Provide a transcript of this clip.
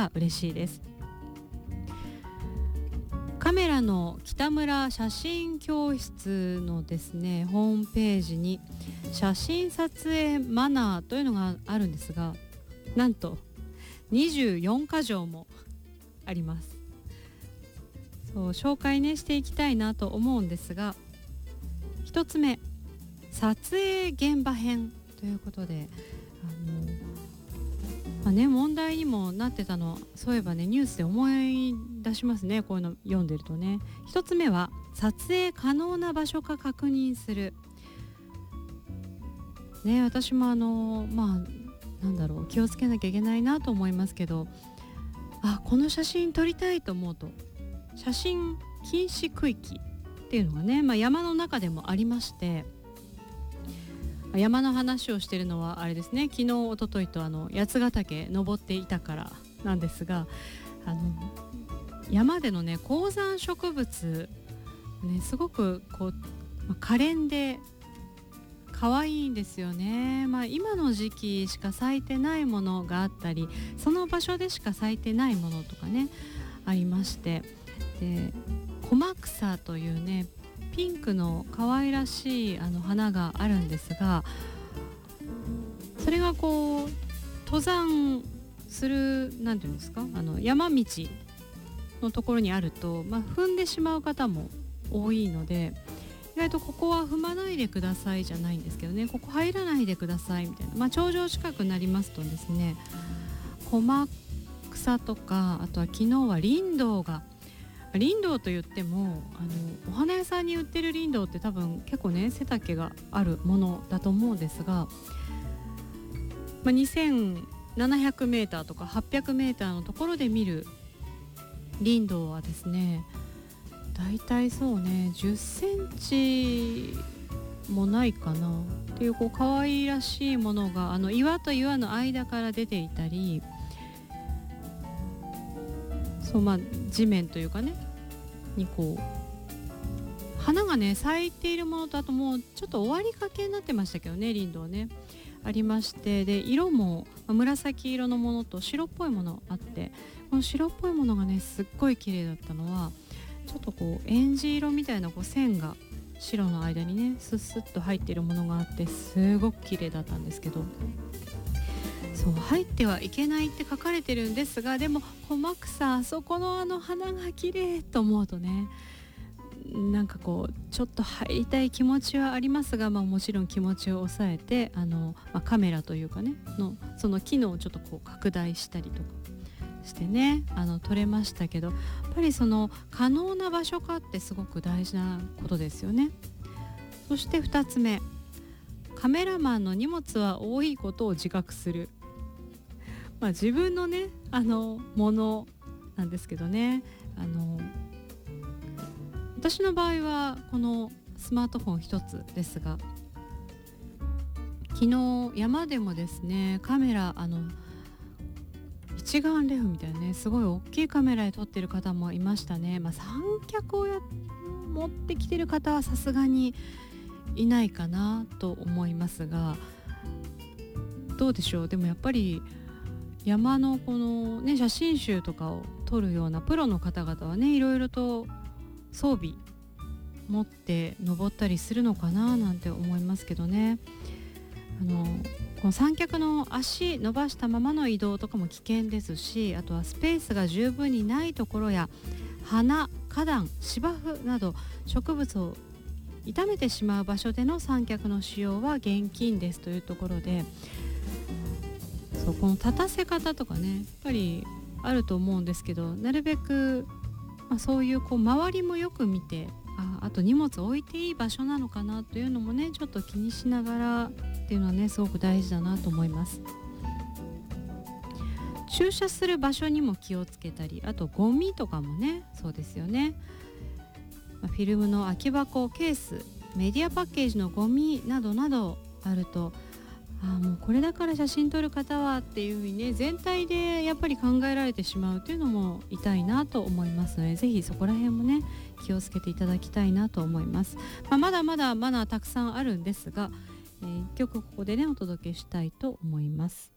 ら嬉しいです。カメラの北村写真教室のですねホームページに写真撮影マナーというのがあるんですが、なんと24箇条もあります。そう紹介ねしていきたいなと思うんですが、一つ目、撮影現場編ということで、問題にもなってたの、そういえばねニュースで思い出しますね、こういうの読んでるとね。一つ目は撮影可能な場所か確認するね。私も気をつけなきゃいけないなと思いますけど、この写真撮りたいと思うと写真禁止区域っていうのがね、山の中でもありまして、山の話をしているのはあれですね、昨日一昨日と八ヶ岳登っていたからなんですが、山でのね高山植物ね、すごく可憐で可愛いんですよね。今の時期しか咲いてないものがあったり、その場所でしか咲いてないものとかねありまして、でコマクサというねピンクの可愛らしい花があるんですが、それが登山するなんていうんですか、山道のところにあると、踏んでしまう方も多いので、意外とここは踏まないでくださいじゃないんですけどね、ここ入らないでくださいみたいな、頂上近くなりますとですね、コマ草とか、あとは昨日は林道と言ってもお花屋さんに売ってる林道って多分結構ね背丈があるものだと思うんですが、2700メーターとか800メーターのところで見る林道はですね、だいたいそうね10センチもないかなっていう可愛らしいものが岩と岩の間から出ていたり、地面というかねに花がね咲いているものと、あともうちょっと終わりかけになってましたけどね、林道ねありまして、で色も紫色のものと白っぽいものあって、この白っぽいものがねすっごい綺麗だったのは、ちょっとえんじ色みたいな線が白の間にねスッスッと入っているものがあって、すごく綺麗だったんですけど、そう入ってはいけないって書かれてるんですが、でもコマクサそこの花が綺麗と思うとね、なんかちょっと入りたい気持ちはありますが、もちろん気持ちを抑えてカメラというかねその機能をちょっと拡大したりとかしてね撮れましたけど、やっぱり可能な場所かってすごく大事なことですよね。そして2つ目、カメラマンの荷物は多いことを自覚する。自分のねものなんですけどね、私の場合はこのスマートフォン一つですが、昨日山でもですねカメラ一眼レフみたいなねすごい大きいカメラで撮ってる方もいましたね。三脚を持ってきてる方はさすがにいないかなと思いますが、どうでしょう。でもやっぱり山の写真集とかを撮るようなプロの方々はねいろいろと装備持って登ったりするのかななんて思いますけどね。この三脚の足伸ばしたままの移動とかも危険ですし、あとはスペースが十分にないところや花、花壇、芝生など植物を傷めてしまう場所での三脚の使用は厳禁ですというところで、この立たせ方とかねやっぱりあると思うんですけど、なるべく、そういう周りもよく見て、あと荷物置いていい場所なのかなというのもねちょっと気にしながらっていうのはねすごく大事だなと思います。駐車する場所にも気をつけたり、あとゴミとかもねそうですよね。フィルムの空き箱、ケース、メディアパッケージのゴミなどなどあると、もうこれだから写真撮る方はっていうふうにね全体でやっぱり考えられてしまうというのも痛いなと思いますので、ぜひそこら辺もね気をつけていただきたいなと思います。まだまだマナーたくさんあるんですが、一曲ここでねお届けしたいと思います。